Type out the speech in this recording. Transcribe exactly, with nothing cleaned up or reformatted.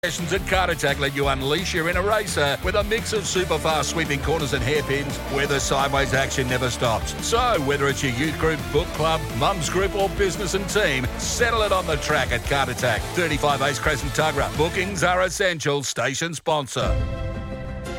Sessions at Kart Attack let you unleash your inner racer with a mix of super fast sweeping corners and hairpins where the sideways action never stops. So whether it's your youth group, book club, mums group or business and team, settle it on the track at Kart Attack. thirty-five Ace Crescent Tuggerah. Bookings are essential. Station sponsor.